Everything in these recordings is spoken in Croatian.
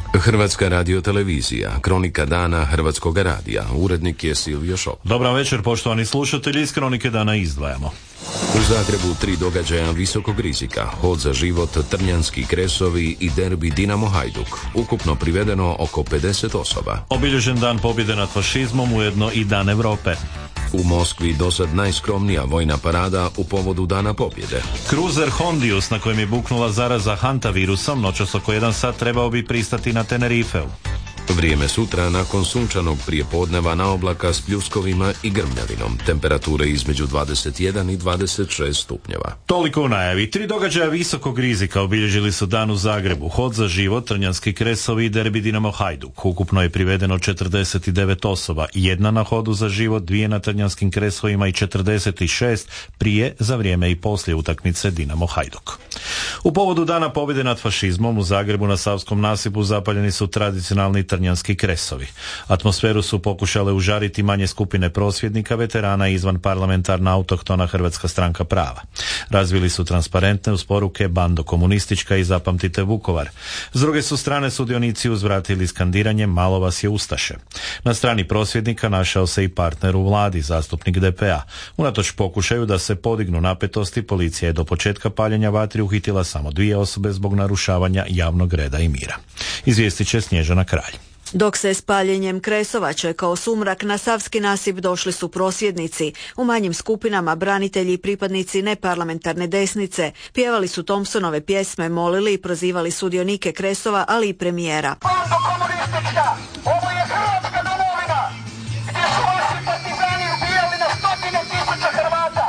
Hrvatska radiotelevizija, kronika dana Hrvatskog radija. Urednik je Silvio Šop. Dobar večer, poštovani slušatelji, iz kronike dana izdvajamo. U Zagrebu 3 događaja visokog rizika, hod za život, Trnjanski kresovi i derbi Dinamo Hajduk. Ukupno privedeno oko 50 osoba. Obilježen dan pobjede nad fašizmom, ujedno i dan Europe. U Moskvi dosad najskromnija vojna parada u povodu Dana pobjede. Kruzer Hondius, na kojem je buknula zaraza hantavirusom, noćas oko 1 sat trebao bi pristati na Tenerifeu. Vrijeme sutra nakon sunčanog prijepodneva na oblaka s pljuskovima i grmljavinom. Temperature između 21 i 26 stupnjeva. Toliko u najavi. 3 događaja visokog rizika obilježili su dan u Zagrebu. Hod za život, Trnjanski kresovi i derbi Dinamo Hajduk. Ukupno je privedeno 49 osoba. 1 na hodu za život, 2 na Trnjanskim kresovima i 46 prije, za vrijeme i poslije utakmice Dinamo Hajduk. U povodu dana pobjede nad fašizmom u Zagrebu na Savskom nasipu zapaljeni su tradicionalni Trnjanski kresovi. Atmosferu su pokušale užariti manje skupine prosvjednika, veterana i izvan parlamentarna autohtona Hrvatska stranka prava. Razvili su transparentne uz poruke "Bando komunistička" i "Zapamtite Vukovar". S druge su strane sudionici uzvratili skandiranjem "Malo vas je ustaše". Na strani prosvjednika našao se i partner u vladi, zastupnik DP-a. Unatoč pokušaju da se podignu napetosti, policija je do početka paljenja vatri uhitila samo 2 osobe zbog narušavanja javnog reda i mira. Izvijestit će Snježana Kralj. Dok se s paljenjem kresova čekao sumrak, na Savski nasip došli su prosvjednici. U manjim skupinama branitelji i pripadnici neparlamentarne desnice pjevali su Thompsonove pjesme, molili i prozivali sudionike kresova, ali i premijera. Bando komunistička, ovo je Hrvatska domovina, gdje su vaši partizani ubijali na stotine tisuća Hrvata.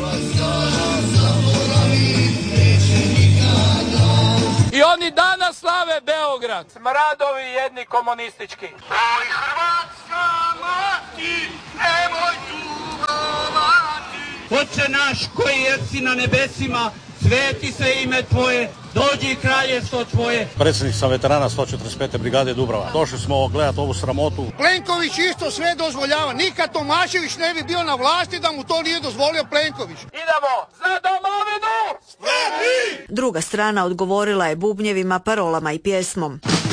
I oni danas slave Beograd. Smradovi jedni komunistički. Oj Hrvatska mati, nemoj tugovati. Oče naš koji jesi na nebesima, sveti se ime Tvoje, dođi kraljevstvo Tvoje. Predsjednik sam veterana 145. brigade Dubrava. Došli smo gledati ovu sramotu. Plenković isto sve dozvoljava. Nikad Tomašević ne bi bio na vlasti da mu to nije dozvolio Plenković. Idemo za domovinu! Druga strana odgovorila je bubnjevima, parolama i pjesmom.